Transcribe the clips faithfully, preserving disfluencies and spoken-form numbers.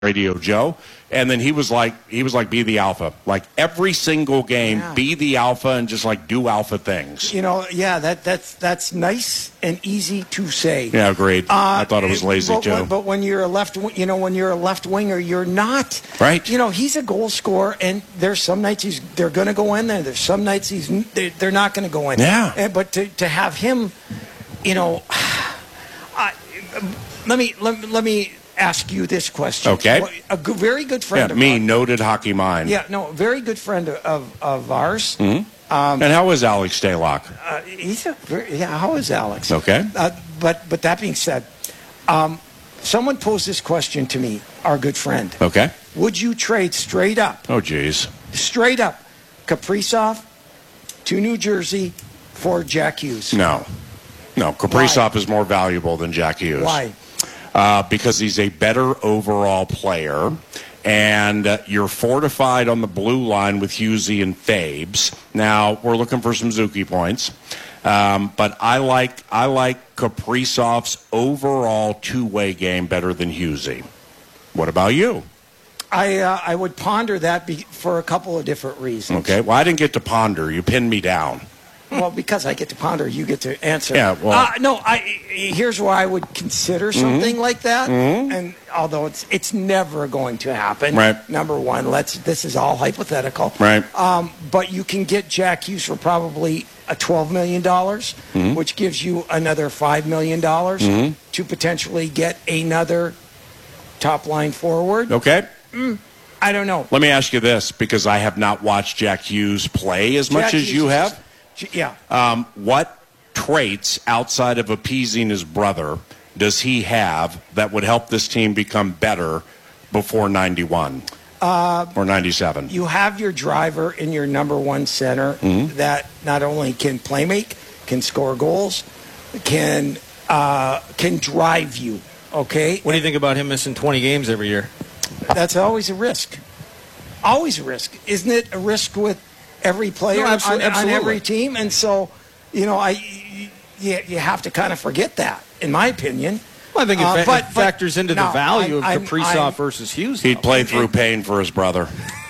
Radio Joe, and then he was like, he was like, be the alpha. Like every single game, yeah. be the alpha and just like do alpha things. You know, yeah, that that's that's nice and easy to say. Yeah, agreed. Uh, I thought it was lazy but, too. But when you're a left, you know, when you're a left winger, you're not. Right. You know, he's a goal scorer, and there's some nights he's they're going to go in there. There's some nights he's they're, they're not going to go in. Yeah. And, but to to have him, you know, I, let me let, let me. ask you this question. Okay. A good, very good friend yeah, of me, ours. noted hockey mind. Yeah, no, very good friend of, of ours. Mm-hmm. Um, and how is Alex Staylock? Uh, he's a very, yeah, how is Alex? Okay. Uh, but but that being said, um, someone posed this question to me, our good friend. Okay. Would you trade straight up? Oh, geez. Straight up, Kaprizov to New Jersey for Jack Hughes? No. No, Kaprizov Why? is more valuable than Jack Hughes. Why? Uh, because he's a better overall player, and uh, you're fortified on the blue line with Hughesy and Fabes. Now, we're looking for some Zuki points, um, but I like I like Kaprizov's overall two-way game better than Hughesy. What about you? I uh, I would ponder that be- for a couple of different reasons. Okay, well, I didn't get to ponder. You pinned me down. Well, because I get to ponder, you get to answer. Yeah, well, uh, no. I here's why I would consider something mm-hmm. like that, mm-hmm. and although it's it's never going to happen. Right. Number one, let's. This is all hypothetical. Right. Um, but you can get Jack Hughes for probably a twelve million dollars, mm-hmm. which gives you another five million dollars mm-hmm. to potentially get another top line forward. Okay. Mm, I don't know. Let me ask you this, because I have not watched Jack Hughes play as Jack much as Hughes you is have. Just, Yeah. Um, what traits outside of appeasing his brother does he have that would help this team become better before ninety-one uh, or ninety-seven? You have your driver in your number one center mm-hmm. that not only can play make, can score goals, can uh, can drive you. Okay. What do you think about him missing twenty games every year? That's always a risk. Always a risk, isn't it? A risk with every player no, absolutely, on, on absolutely. every team, and so you know, I you, you have to kind of forget that, in my opinion. Well, I think it, uh, fa- but, it factors into no, the value I'm, of Kaprizov I'm, versus Hughes. He'd play through pain for his brother.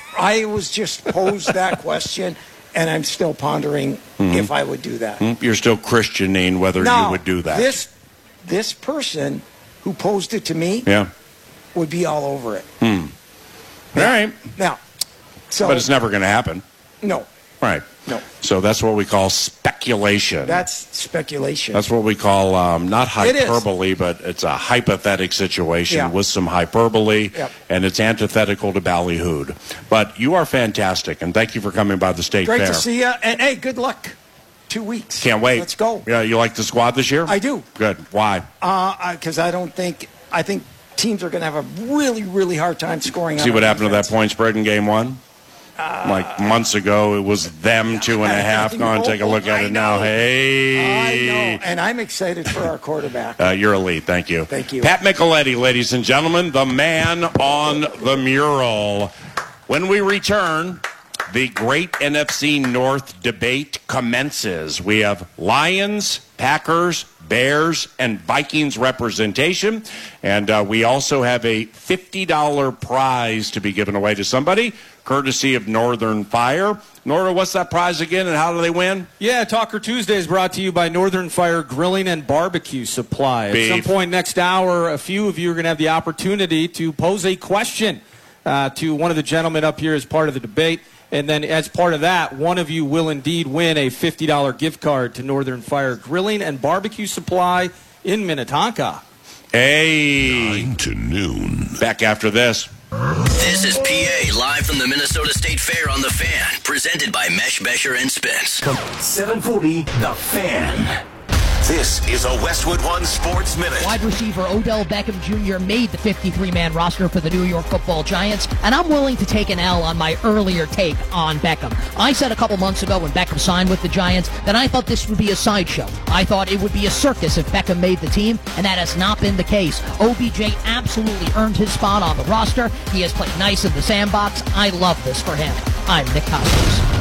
I was just posed that question, and I'm still pondering mm-hmm. if I would do that. Mm-hmm. You're still questioning whether now, you would do that. This this person who posed it to me, yeah. would be all over it. Hmm. All right. Now, so but it's never going to happen. No. Right. No. So that's what we call speculation. That's speculation. That's what we call um, not hyperbole, but it's a hypothetical situation yeah. with some hyperbole, yep. and it's antithetical to ballyhooed. But you are fantastic, and thank you for coming by the State Great Fair. Great to see you, and hey, good luck. Two weeks. Can't wait. Let's go. Yeah, you like the squad this year? I do. Good. Why? Because uh, I don't think I think teams are going to have a really, really hard time scoring. See on what happened defense. to that point spread in game one? Uh, like months ago, it was them two and a half. Go and take a look at I it know. now. Hey. I know. And I'm excited for our quarterback. Uh, you're elite. Thank you. Thank you. Pat Micheletti, ladies and gentlemen, the man on the mural. When we return, the great N F C North debate commences. We have Lions, Packers, Bears, and Vikings representation. And uh, we also have a fifty dollars prize to be given away to somebody, courtesy of Northern Fire. Norda, what's that prize again, and how do they win? Yeah, Talker Tuesday is brought to you by Northern Fire Grilling and Barbecue Supply. Beef. At some point next hour, a few of you are going to have the opportunity to pose a question uh, to one of the gentlemen up here as part of the debate. And then as part of that, one of you will indeed win a fifty dollars gift card to Northern Fire Grilling and Barbecue Supply in Minnetonka. Hey. nine to noon. Back after this. This is P A live from the Minnesota State Fair on The Fan, presented by Mesh, Besher, and Spence. seven forty, The Fan. This is a Westwood One Sports Minute. Wide receiver Odell Beckham Junior made the fifty-three man roster for the New York Football Giants, and I'm willing to take an L on my earlier take on Beckham. I said a couple months ago when Beckham signed with the Giants that I thought this would be a sideshow. I thought it would be a circus if Beckham made the team, and that has not been the case. O B J absolutely earned his spot on the roster. He has played nice in the sandbox. I love this for him. I'm Nick Costos.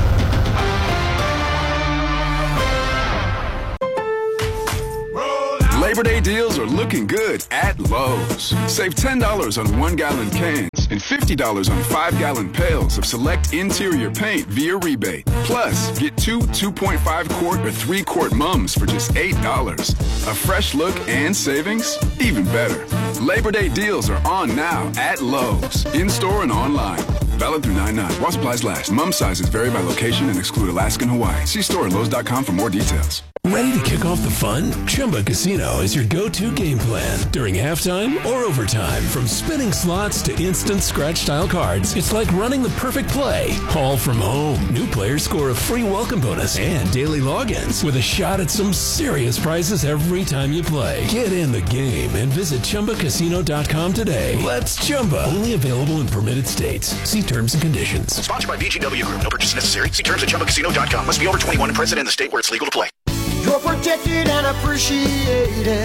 Labor Day deals are looking good at Lowe's. Save ten dollars on one-gallon cans and fifty dollars on five-gallon pails of select interior paint via rebate. Plus, get two two point five quart or three quart mums for just eight dollars. A fresh look and savings? Even better. Labor Day deals are on now at Lowe's, in-store and online. Valid through nine nine. While supplies last. Mum sizes vary by location and exclude Alaska and Hawaii. See store at Lowe's dot com for more details. Ready to kick off the fun? Chumba Casino is your go-to game plan during halftime or overtime. From spinning slots to instant scratch-style cards, it's like running the perfect play, all from home. New players score a free welcome bonus and daily logins with a shot at some serious prizes every time you play. Get in the game and visit Chumba Casino dot com today. Let's Chumba. Only available in permitted states. See terms and conditions. Sponsored by B G W Group. No purchase necessary. See terms at Chumba Casino dot com. Must be over twenty-one and present in the state where it's legal to play. You're protected and appreciated.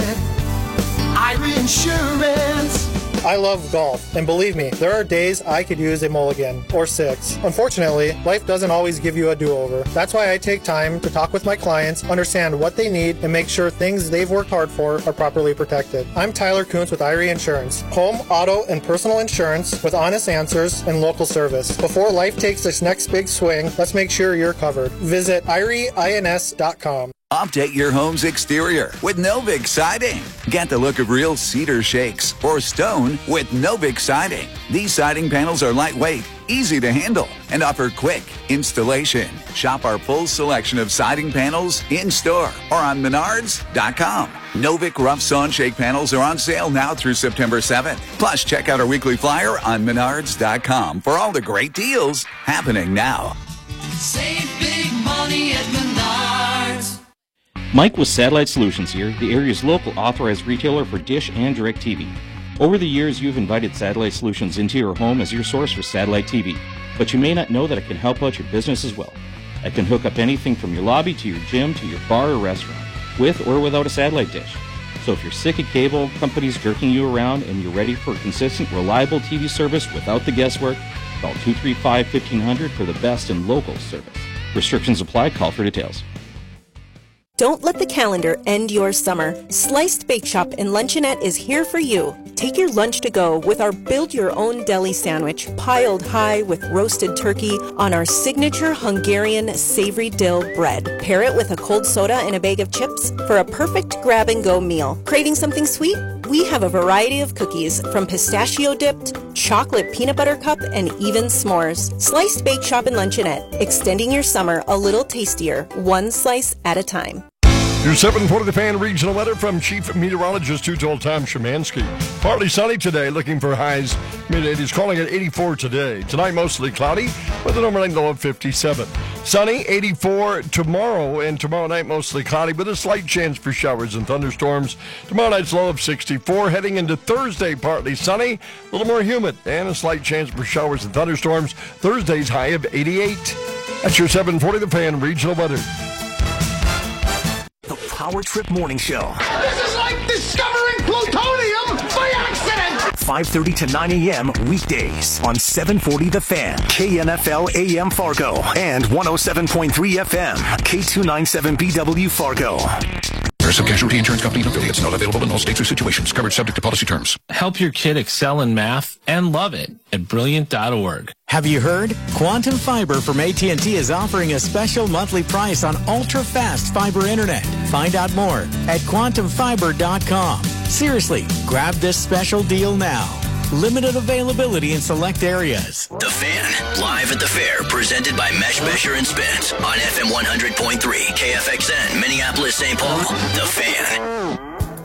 Irie Insurance. I love golf, and believe me, there are days I could use a mulligan, or six. Unfortunately, life doesn't always give you a do-over. That's why I take time to talk with my clients, understand what they need, and make sure things they've worked hard for are properly protected. I'm Tyler Kuntz with Irie Insurance. Home, auto, and personal insurance with honest answers and local service. Before life takes its next big swing, let's make sure you're covered. Visit Irie Ins dot com. Update your home's exterior with Novik Siding. Get the look of real cedar shakes or stone with Novik Siding. These siding panels are lightweight, easy to handle, and offer quick installation. Shop our full selection of siding panels in-store or on menards dot com. Novik Rough Sawn Shake panels are on sale now through September seventh. Plus, check out our weekly flyer on menards dot com for all the great deals happening now. Save big money at Menards. Mike with Satellite Solutions here, the area's local authorized retailer for Dish and DirecTV. Over the years, you've invited Satellite Solutions into your home as your source for satellite T V, but you may not know that it can help out your business as well. It can hook up anything from your lobby to your gym to your bar or restaurant, with or without a satellite dish. So if you're sick of cable companies jerking you around and you're ready for consistent, reliable T V service without the guesswork, call two three five, fifteen hundred for the best in local service. Restrictions apply. Call for details. Don't let the calendar end your summer. Sliced Bake Shop in Luncheonette is here for you. Take your lunch to go with our build-your-own deli sandwich, piled high with roasted turkey on our signature Hungarian savory dill bread. Pair it with a cold soda and a bag of chips for a perfect grab-and-go meal. Craving something sweet? We have a variety of cookies, from pistachio-dipped, chocolate peanut butter cup, and even s'mores. Sliced Bake Shop in Luncheonette, extending your summer a little tastier, one slice at a time. Your seven forty The Fan regional weather from Chief Meteorologist who told Tom Szymanski. Partly sunny today, looking for highs mid-eighties, calling it eighty-four today. Tonight, mostly cloudy with an overnight low of fifty-seven. Sunny, eighty-four tomorrow, and tomorrow night, mostly cloudy with a slight chance for showers and thunderstorms. Tomorrow night's low of sixty-four. Heading into Thursday, partly sunny, a little more humid, and a slight chance for showers and thunderstorms. Thursday's high of eighty-eight. That's your seven forty The Fan regional weather. The Power Trip Morning Show. This is like discovering plutonium by accident. five thirty to nine a.m. weekdays on seven forty The Fan, K N F L A M Fargo, and one oh seven point three F M, K two ninety-seven B W Fargo. Progressive Casualty Insurance Company and affiliates. Not available in all states or situations. Covered subject to policy terms. Help your kid excel in math and love it at brilliant dot org. Have you heard? Quantum Fiber from A T and T is offering a special monthly price on ultra-fast fiber internet. Find out more at quantum fiber dot com. Seriously, grab this special deal now. Limited availability in select areas. The Fan, live at the fair, presented by Mesh, Besher, and Spence on F M one hundred point three, K F X N, Minneapolis, Saint Paul. The Fan.